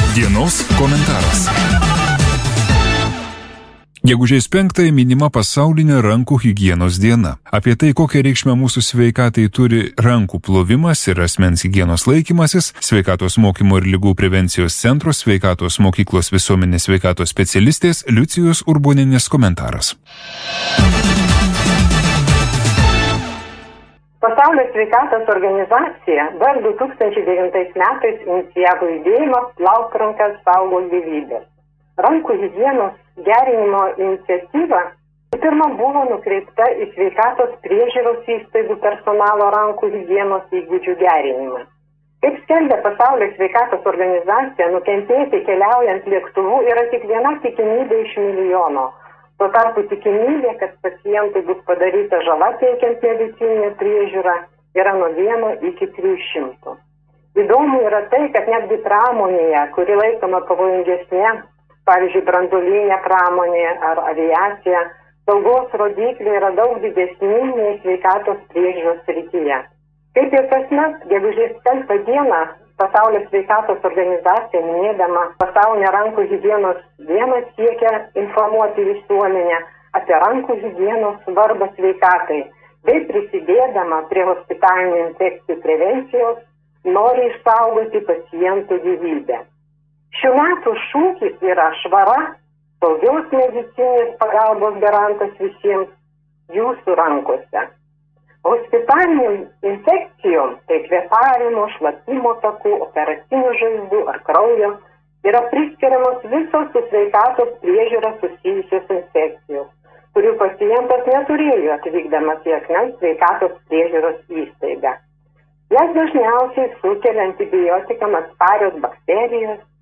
Dienos komentaras. Gegužės 5 minima pasaulinė rankų higienos diena. Apie tai, kokią reikšmę mūsų sveikatai turi rankų plovimas ir asmens higienos laikymasis, Sveikatos mokymo ir ligų prevencijos centro Sveikatos mokyklos visuomenės sveikatos specialistės Liucijos Urbonienės komentaras. Pasaulio sveikatos organizacija dar 2009 metais inicijavo judėjimą Plauk rankas, saugok gyvybės. Rankų higienos gerinimo iniciatyva pirma buvo nukreipta į sveikatos priežiūros įstaigų personalo rankų higienos įgūdžių gerinimą. Kaip skelbia Pasaulio sveikatos organizacija, nukentėti keliaujant lėktuvu yra tik viena tikimybė iš milijono. Tuo tarpu tikimybė, kad pacientui bus padaryta žala teikiant medicininę priežiūrą, yra nuo 1 iki 300. Įdomu yra tai, kad netgi pramonėje, kuri laikoma pavojingesnė, pavyzdžiui, branduolinė pramonė ar aviacija, saugos rodikliai yra daug didesni nei sveikatos priežiūros srityje. Kaip ir kasmet, gegužės 5 dieną Pasaulio sveikatos organizacija, minėdama pasaulinę rankų higienos dieną, siekia informuoti visuomenę apie rankų higienos svarbą sveikatai, bei prisidėdama prie hospitalinių infekcijų prevencijos, nori išsaugoti pacientų gyvybę. Šių metų šūkis yra švara, saugios medicininės pagalbos garantas visiems jūsų rankose. Hospitalinių infekcijom, tai kvėpavimo, šlapimo takų, operacinių žaizdų ar kraujo, yra priskiriamos visos su sveikatos priežiūra susijusios infekcijos, kurių pacientas neturėjo atvykdamas į asmens sveikatos priežiūros įstaigą. Jas dažniausiai sukelia antibiotikam atsparios bakterijos,